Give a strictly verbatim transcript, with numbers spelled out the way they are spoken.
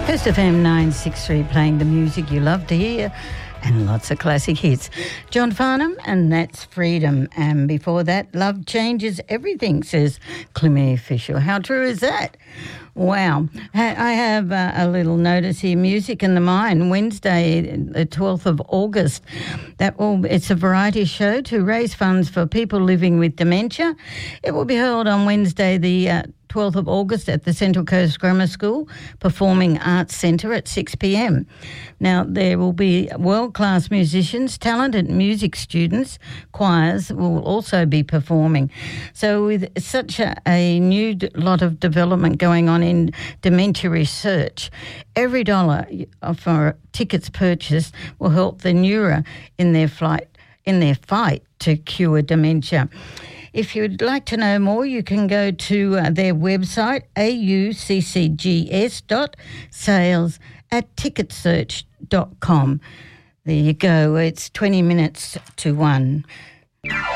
Coast F M nine sixty-three, playing the music you love to hear and lots of classic hits. John Farnham, and that's Freedom. And before that, Love Changes Everything, says Clemmy Fisher. How true is that? Wow. I have uh, a little notice here, Music in the Mind, Wednesday, the twelfth of August. That will, it's a variety show to raise funds for people living with dementia. It will be held on Wednesday, the uh, twelfth of August at the Central Coast Grammar School Performing Arts Centre at six p m. Now, there will be world-class musicians, talented music students, choirs will also be performing. So with such a, a new d- lot of development going on in dementia research, every dollar for tickets purchased will help the Neura in their flight, in their fight to cure dementia. If you'd like to know more, you can go to uh, their website, a u c c g s dot sales at ticket search dot com. There you go. It's twenty minutes to one.